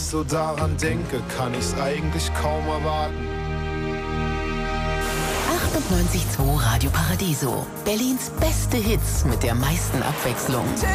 so daran denke, kann ich's eigentlich kaum erwarten. 98.2 Radio Paradiso. Berlins beste Hits mit der meisten Abwechslung.